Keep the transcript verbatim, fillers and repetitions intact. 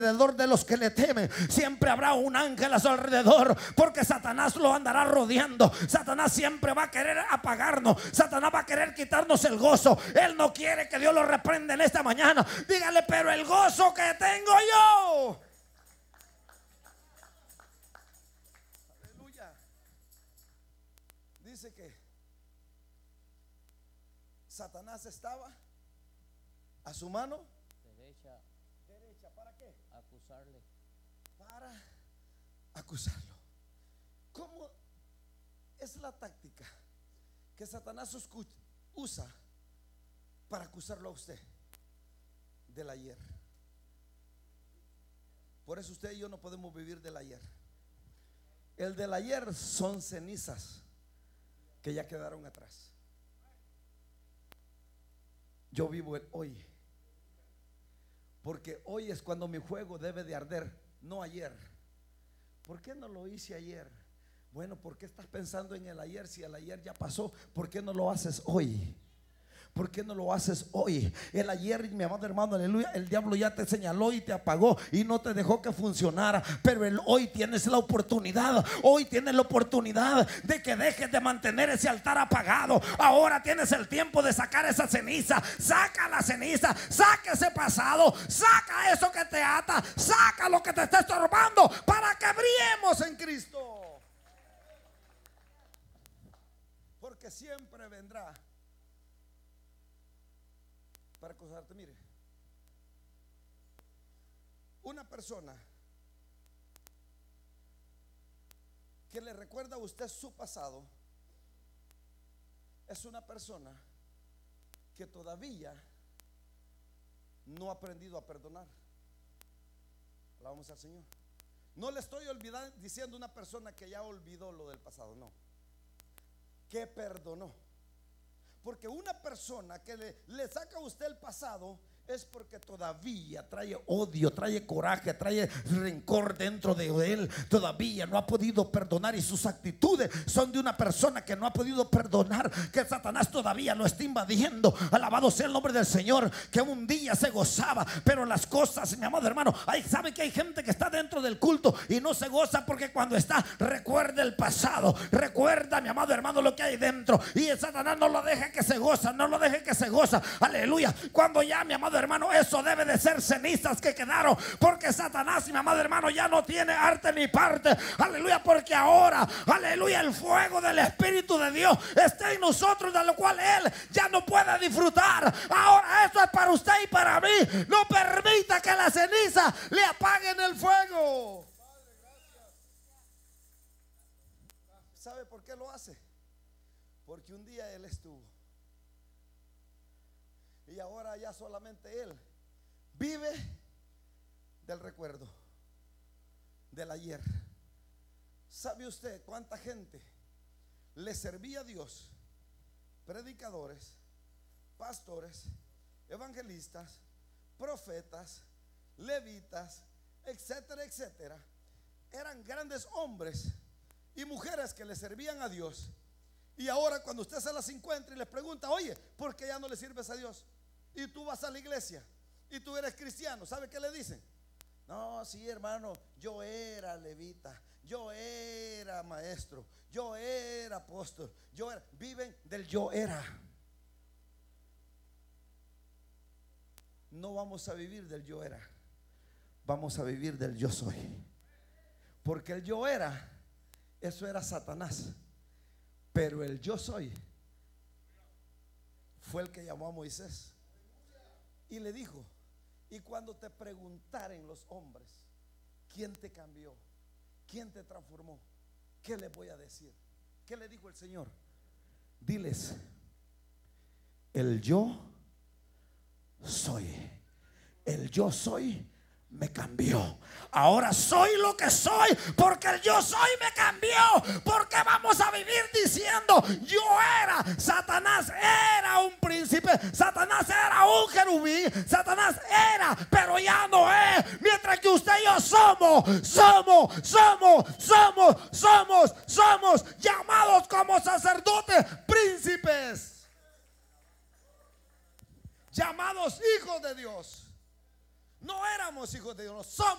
alrededor de los que le temen. Siempre habrá un ángel a su alrededor, porque Satanás lo andará rodeando. Satanás siempre va a querer apagarnos. Satanás va a querer quitarnos el gozo. Él no quiere que Dios lo reprenda en esta mañana. Dígale: pero el gozo que tengo yo. Aleluya. Dice que Satanás estaba a su mano derecha. Derecha, ¿para qué? Acusarle. Para acusarlo. ¿Cómo es la táctica que Satanás usa para acusarlo a usted? Del ayer. Por eso usted y yo no podemos vivir del ayer. El del ayer son cenizas que ya quedaron atrás. Yo vivo el hoy, porque hoy es cuando mi fuego debe de arder, no ayer. ¿Por qué no lo hice ayer? Bueno, ¿por qué estás pensando en el ayer si el ayer ya pasó? ¿Por qué no lo haces hoy? ¿Por qué no lo haces hoy? El ayer, mi amado hermano, aleluya, el diablo ya te señaló y te apagó y no te dejó que funcionara. Pero el hoy tienes la oportunidad. Hoy tienes la oportunidad de que dejes de mantener ese altar apagado. Ahora tienes el tiempo de sacar esa ceniza. Saca la ceniza, saca ese pasado, saca eso que te ata, saca lo que te está estorbando, para que brillemos en Cristo. Porque siempre vendrá para acusarte. Mire, una persona que le recuerda a usted su pasado es una persona que todavía no ha aprendido a perdonar. Alabamos al Señor. No le estoy olvidando, diciendo una persona que ya olvidó lo del pasado, no, que perdonó. Porque una persona que le, le saca a usted el pasado es porque todavía trae odio, trae coraje, trae rencor dentro de él. Todavía no ha podido perdonar y sus actitudes son de una persona que no ha podido perdonar, que Satanás todavía lo está invadiendo. Alabado sea el nombre del Señor, que un día se gozaba, pero las cosas, mi amado hermano, ahí sabe que hay gente que está dentro del culto y no se goza porque cuando está recuerda el pasado, recuerda, mi amado hermano, lo que hay dentro, y el Satanás no lo deje que se goza, no lo deje que se goza. Aleluya. Cuando ya, mi amado hermano, eso debe de ser cenizas que quedaron, porque Satanás, mi amado hermano, ya no tiene arte ni parte. Aleluya, porque ahora, aleluya, el fuego del Espíritu de Dios está en nosotros, de lo cual Él ya no puede disfrutar. Ahora eso es para usted y para mí. No permita que la ceniza le apaguen el fuego. ¿Sabe por qué lo hace? Porque un día Él estuvo y ahora ya solamente Él vive del recuerdo del ayer. ¿Sabe usted cuánta gente le servía a Dios? Predicadores, pastores, evangelistas, profetas, levitas, etcétera, etcétera. Eran grandes hombres y mujeres que le servían a Dios. Y ahora cuando usted se las encuentra y les pregunta: oye, ¿por qué ya no le sirves a Dios? Y tú vas a la iglesia y tú eres cristiano, ¿sabe qué le dicen? No, sí, hermano, yo era levita, yo era maestro, yo era apóstol, yo era. Viven del yo era. No vamos a vivir del yo era, vamos a vivir del yo soy. Porque el yo era, eso era Satanás. Pero el yo soy fue el que llamó a Moisés y le dijo: y cuando te preguntaren los hombres quién te cambió, quién te transformó, ¿qué les voy a decir? ¿Qué le dijo el Señor? Diles: el yo soy. El yo soy me cambió. Ahora soy lo que soy porque el yo soy me cambió. Porque vamos a vivir diciendo: yo era. Satanás era un príncipe, Satanás era un querubín, Satanás era, pero ya no es. Mientras que usted y yo somos, somos, somos, somos, somos, somos llamados como sacerdotes, príncipes, llamados hijos de Dios. No éramos hijos de Dios, no somos